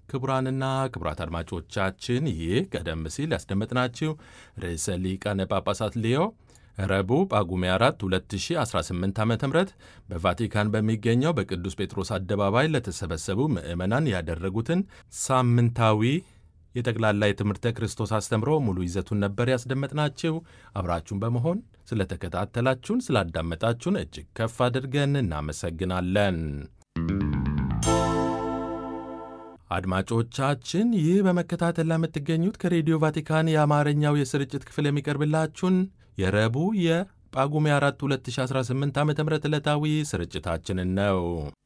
ክቡራንና ክቡራት አድማጮቻችን ይህ ቀደም ሲል ያስደመጥናችሁ ርዕሰ ሊቃነ ጳጳሳት ሌዮ ረቡዕ ጳጉሜ 4 2018 ዓ ም በቫቲካን በሚገኘው በቅዱስ ጴጥሮስ አደባባይ ለተሰበሰቡ ምዕመናን ያደረጉትን ሳምንታዊ የጠቅላላ የትምህርተ ክርስቶስ አስተምሮ ሙሉ ይዘቱን ነበር ያስደመጥናችሁ። አብራችሁን በመሆን ስለተከታተላችሁን፣ ስላዳመጣችሁን እጅግ ከፍ አድርገን እናመሰግናለን። አድማጮቻችን ይህ በመከታተል ላይ የምትገኙት ከሬዲዮ ቫቲካን የአማርኛው የስርጭት ክፍል የሚቀርብላችሁን የረቡዕ የጳጉሜ 4 2018 ዓ ም ዕለታዊ ስርጭታችንን ነው።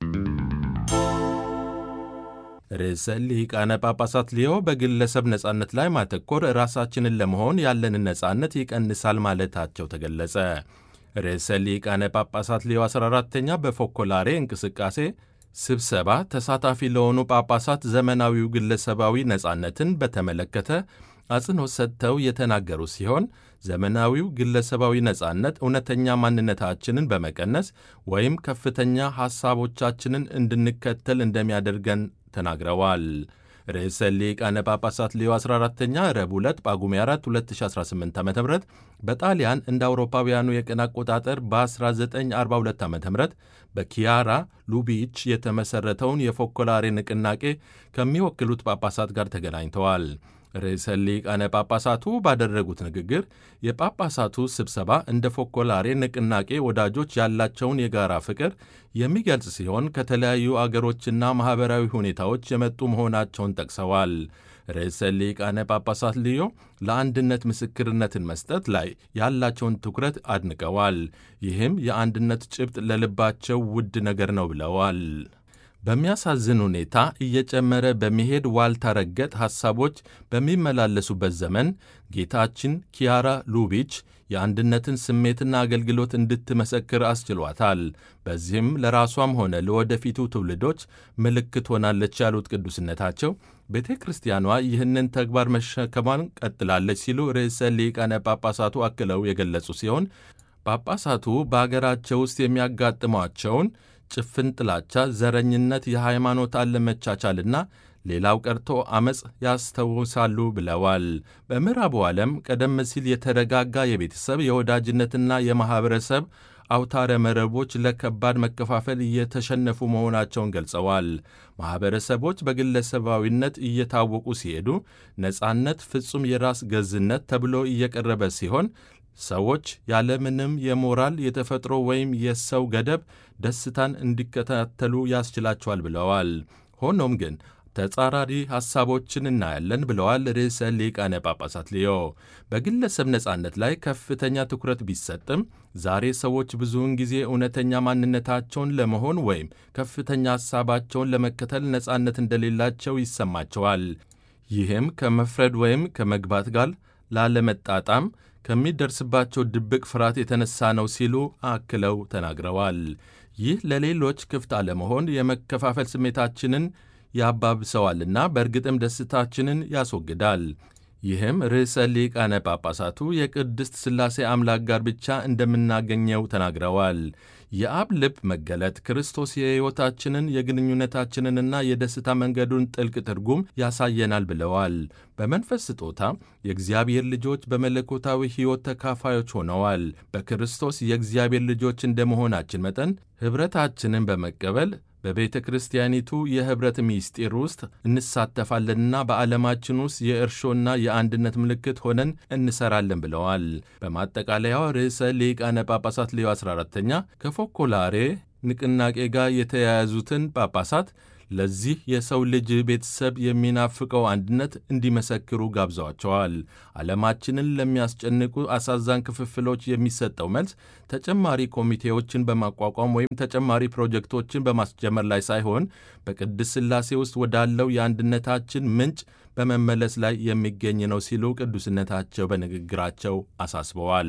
ርዕሰ ሊቃነ ጳጳሳት ሌዮ በግለሰብ ነጻነት ላይ ማተኮር ራሳችንን ለመሆን ያለንን ነጻነት ይቀንሳል ማለታቸው ተገለጸ። ርዕሰ ሊቃነ ጳጳሳት ሌዮ 14ኛ በፎኮላሬ እንቅስቃሴ ስብሰባ ተሳታፊ ለሆኑ ጳጳሳት ዘመናዊው ግለሰባዊ ነጻነትን በተመለከተ አጽንዖት ሰጥተው የተናገሩ ሲሆን ዘመናዊው ግለሰባዊ ነጻነት እውነተኛ ማንነታችንን በመቀነስ ወይም ከፍተኛ ሐሳቦቻችንን እንድንከተል እንደሚያደርገን ተናግረዋል። ርዕሰ ሊቃነ ጳጳሳት ሌዮ 14ኛ ረቡዕ ዕለት ጳጉሜ 4 2018 ዓ ም በጣሊያን እንደ አውሮፓውያኑ የቀን አቆጣጠር በ1942 ዓ ም በኪያራ ሉቢች የተመሠረተውን የፎኮላሬ ንቅናቄ ከሚወክሉት ጳጳሳት ጋር ተገናኝተዋል። ርዕሰ ሊቃነ ጳጳሳቱ ባደረጉት ንግግር የጳጳሳቱ ስብሰባ እንደ ፎኮላሬ ንቅናቄ ወዳጆች ያላቸውን የጋራ ፍቅር የሚገልጽ ሲሆን ከተለያዩ አገሮችና ማኅበራዊ ሁኔታዎች የመጡ መሆናቸውን ጠቅሰዋል። ርዕሰ ሊቃነ ጳጳሳት ሌዮ ለአንድነት ምስክርነትን መስጠት ላይ ያላቸውን ትኩረት አድንቀዋል። ይህም የአንድነት ጭብጥ ለልባቸው ውድ ነገር ነው ብለዋል። በሚያሳዝን ሁኔታ እየጨመረ በሚሄድ ዋልታ ረገጥ ሐሳቦች በሚመላለሱበት ዘመን ጌታችን ኪያራ ሉቢች የአንድነትን ስሜትና አገልግሎት እንድትመሰክር አስችሏታል። በዚህም ለራሷም ሆነ ለወደፊቱ ትውልዶች ምልክት ሆናለች ያሉት ቅዱስነታቸው ቤተ ክርስቲያኗ ይህንን ተግባር መሸከሟን ቀጥላለች ሲሉ ርዕሰ ሊቃነ ጳጳሳቱ አክለው የገለጹ ሲሆን ጳጳሳቱ በአገራቸው ውስጥ የሚያጋጥሟቸውን ጭፍን ጥላቻ፣ ዘረኝነት፣ የሃይማኖት አለመቻቻልና ሌላው ቀርቶ ዐመፅ ያስታውሳሉ ብለዋል። በምዕራቡ ዓለም ቀደም ሲል የተረጋጋ የቤተሰብ የወዳጅነትና የማኅበረሰብ አውታረ መረቦች ለከባድ መከፋፈል እየተሸነፉ መሆናቸውን ገልጸዋል። ማኅበረሰቦች በግለሰባዊነት እየታወቁ ሲሄዱ ነጻነት ፍጹም የራስ ገዝነት ተብሎ እየቀረበ ሲሆን ሰዎች ያለምንም የሞራል የተፈጥሮ ወይም የሰው ገደብ ደስታን እንዲከታተሉ ያስችላቸዋል ብለዋል። ሆኖም ግን ተጻራሪ ሐሳቦችን እናያለን ብለዋል ርዕሰ ሊቃነ ጳጳሳት ሌዮ። በግለሰብ ነጻነት ላይ ከፍተኛ ትኩረት ቢሰጥም ዛሬ ሰዎች ብዙውን ጊዜ እውነተኛ ማንነታቸውን ለመሆን ወይም ከፍተኛ ሐሳባቸውን ለመከተል ነጻነት እንደሌላቸው ይሰማቸዋል። ይህም ከመፍረድ ወይም ከመግባት ጋር ላለመጣጣም ከሚደርስባቸው ድብቅ ፍርሃት የተነሳ ነው ሲሉ አክለው ተናግረዋል። ይህ ለሌሎች ክፍት አለመሆን የመከፋፈል ስሜታችንን ያባብሰዋልና በእርግጥም ደስታችንን ያስወግዳል። ይህም ርዕሰ ሊቃነ ጳጳሳቱ የቅድስት ሥላሴ አምላክ ጋር ብቻ እንደምናገኘው ተናግረዋል። የአብ ልብ መገለጥ ክርስቶስ የሕይወታችንን የግንኙነታችንንና የደስታ መንገዱን ጥልቅ ትርጉም ያሳየናል ብለዋል። በመንፈስ ስጦታ የእግዚአብሔር ልጆች በመለኮታዊ ሕይወት ተካፋዮች ሆነዋል። በክርስቶስ የእግዚአብሔር ልጆች እንደመሆናችን መጠን ኅብረታችንን በመቀበል በቤተ ክርስቲያኒቱ የኅብረት ምስጢር ውስጥ እንሳተፋለንና በዓለማችን ውስጥ የእርሾና የአንድነት ምልክት ሆነን እንሠራለን ብለዋል። በማጠቃለያው ርዕሰ ሊቃነ ጳጳሳት ሌዮ 14ኛ ከፎኮላሬ ንቅናቄ ጋር የተያያዙትን ጳጳሳት ለዚህ የሰው ልጅ ቤተሰብ የሚናፍቀው አንድነት እንዲመሰክሩ ጋብዘዋቸዋል። ዓለማችንን ለሚያስጨንቁ አሳዛኝ ክፍፍሎች የሚሰጠው መልስ ተጨማሪ ኮሚቴዎችን በማቋቋም ወይም ተጨማሪ ፕሮጀክቶችን በማስጀመር ላይ ሳይሆን በቅድስት ሥላሴ ውስጥ ወዳለው የአንድነታችን ምንጭ በመመለስ ላይ የሚገኝ ነው ሲሉ ቅዱስነታቸው በንግግራቸው አሳስበዋል።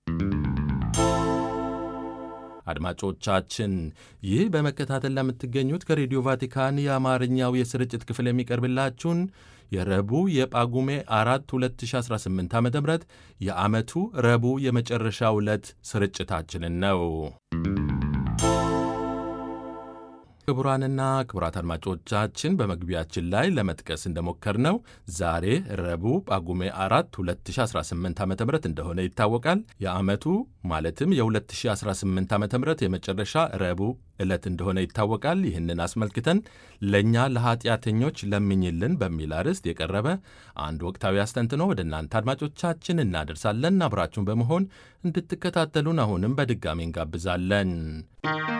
አድማጮቻችን ይህ በመከታተል ለምትገኙት ከሬዲዮ ቫቲካን የአማርኛው የስርጭት ክፍል የሚቀርብላችሁን የረቡዕ የጳጉሜ 4 2018 ዓ ም የዓመቱ ረቡዕ የመጨረሻው ዕለት ስርጭታችንን ነው። ክቡራንና ክቡራት አድማጮቻችን በመግቢያችን ላይ ለመጥቀስ እንደሞከርነው ዛሬ ረቡዕ ጳጉሜ 4 2018 ዓ ም እንደሆነ ይታወቃል። የዓመቱ ማለትም የ2018 ዓ ም የመጨረሻ ረቡዕ ዕለት እንደሆነ ይታወቃል። ይህንን አስመልክተን ለእኛ ለኀጢአተኞች ለምኝልን በሚል አርዕስት የቀረበ አንድ ወቅታዊ አስተንትኖ ወደ እናንተ አድማጮቻችን እናደርሳለን። አብራችሁን በመሆን እንድትከታተሉን አሁንም በድጋሚ እንጋብዛለን።